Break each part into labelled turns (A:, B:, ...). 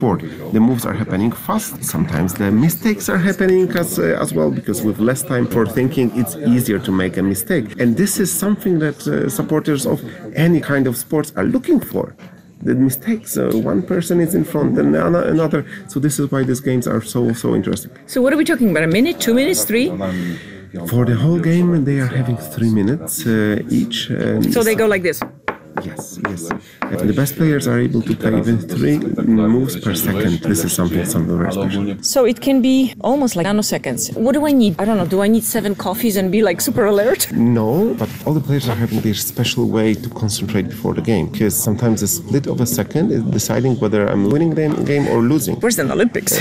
A: board. The moves are happening fast. Sometimes the mistakes are happening as well, because with less time for thinking, it's easier to make a mistake. And this is something that supporters of any kind of sports are looking for. The mistakes, one person is in front and another. So this is why these games are so interesting.
B: So what are we talking about? A minute, 2 minutes, 3?
A: For the whole game, they are having 3 minutes each.
B: So they go like this?
A: Yes. The best players are able to play even 3 moves per second. This is something very special.
B: So it can be almost like nanoseconds. What do I need? I don't know. Do I need 7 coffees and be like super alert?
A: No, but all the players are having their special way to concentrate before the game. Because sometimes a split of a second is deciding whether I'm winning the game or losing.
B: Where's the Olympics?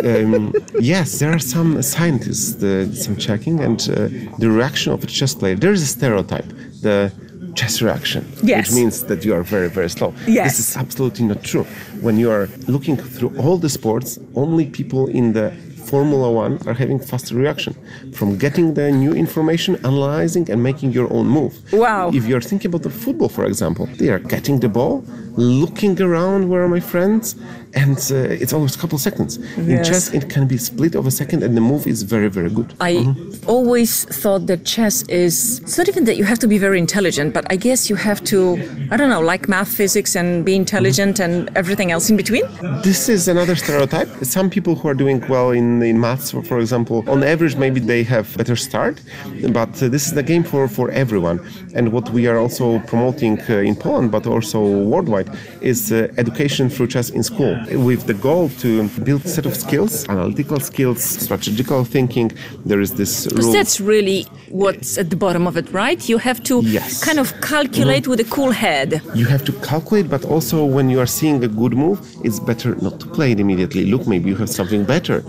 A: Yes, there are some scientists, some checking, and the reaction of a chess player. There is a stereotype. The chess reaction,
B: yes,
A: which means that you are very slow.
B: Yes.
A: This is absolutely not true. When you are looking through all the sports, only people in the Formula One are having faster reaction from getting the new information, analyzing and making your own move.
B: Wow.
A: If you're thinking about the football, for example, they are getting the ball, looking around, where are my friends, and it's always a couple seconds. In chess, it can be split of a second and the move is very good.
B: I always thought that chess is, it's not even that you have to be very intelligent, but I guess you have to, I don't know, like math, physics and be intelligent and everything else in between?
A: This is another stereotype. Some people who are doing well in maths, for example, on average, maybe they have better start, but this is the game for everyone. And what we are also promoting in Poland, but also worldwide, is education through chess in school, with the goal to build a set of skills, analytical skills, strategical thinking. There is this rule.
B: Because that's really what's at the bottom of it, right? You have to kind of calculate with a cool head.
A: You have to calculate, but also when you are seeing a good move, it's better not to play it immediately. Look, maybe you have something better.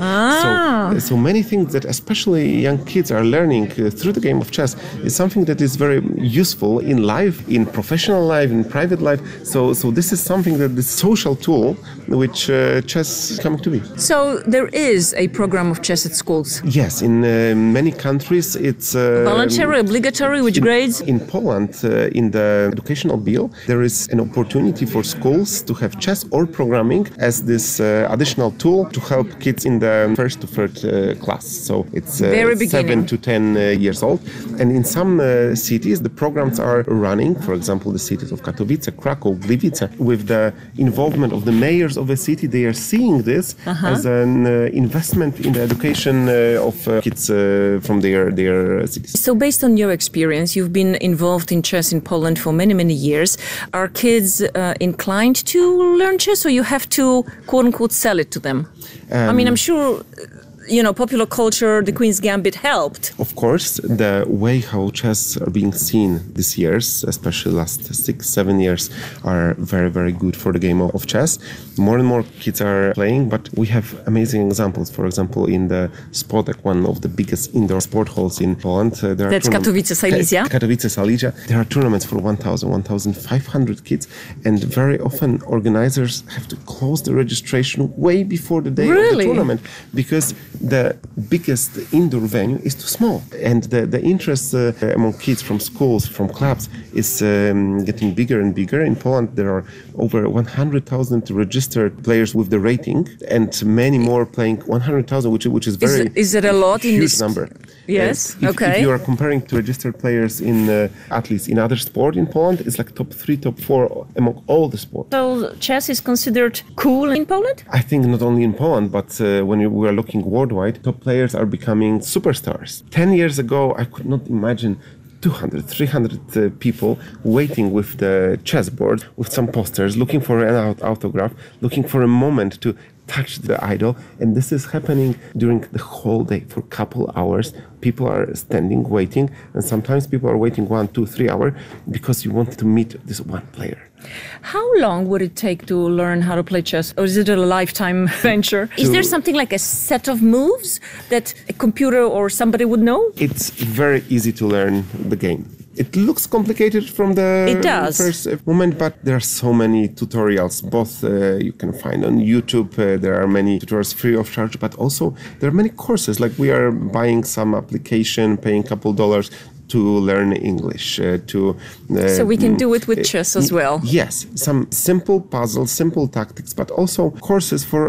A: So many things that especially young kids are learning through the game of chess is something that is very useful in life, in professional life, in private life. So this is something that the social tool which chess is coming to be.
B: So there is a program of chess at schools?
A: Yes, in many countries it's
B: voluntary, obligatory, which grades?
A: In Poland, in the educational bill, there is an opportunity for schools to have chess or programming as this additional tool to help kids in the first to third class. So it's 7 to 10 years old. And in some cities, the programs are running, for example, the cities of Katowice, Krakow, Gliwice, with the involvement of the mayors of a city. They are seeing this as an investment in the education of kids from their cities.
B: So based on your experience, you've been involved in chess in Poland for many years. Are kids inclined to learn chess, or you have to, quote unquote, sell it to them? I mean, I'm sure, popular culture, the Queen's Gambit helped.
A: Of course, the way how chess are being seen these years, especially last 6-7 years, are very good for the game of chess. More and more kids are playing, but we have amazing examples. For example, in the Spodek, one of the biggest indoor sport halls in Poland.
B: That's Katowice, Silesia?
A: Katowice, Silesia. There are tournaments for 1,500 kids, and very often organizers have to close the registration way before the day of the tournament, because the biggest indoor venue is too small, and the interest among kids from schools, from clubs, is getting bigger and bigger. In Poland, there are over 100,000 registered players with the rating, and many more playing 100,000, which is very
B: is it a lot
A: huge
B: in this
A: number?
B: Yes.
A: If you are comparing to registered players in athletes in other sport in Poland, it's like top 3, top 4 among all the sports.
B: So chess is considered cool in Poland?
A: I think not only in Poland, but when we are looking worldwide, top players are becoming superstars. 10 years ago, I could not imagine 200, 300 people waiting with the chessboard, with some posters, looking for an autograph, looking for a moment to touch the idol. And this is happening during the whole day. For a couple hours, people are standing, waiting, and sometimes people are waiting 1, 2, 3 hours because you want to meet this one player.
B: How long would it take to learn how to play chess? Or is it a lifetime venture? Is there something like a set of moves that a computer or somebody would know?
A: It's very easy to learn the game. It looks complicated from the first moment, but there are so many tutorials, both you can find on YouTube. There are many tutorials free of charge, but also there are many courses. Like we are buying some application, paying a couple dollars to learn English.
B: So we can do it with chess as well.
A: Yes, some simple puzzles, simple tactics, but also courses for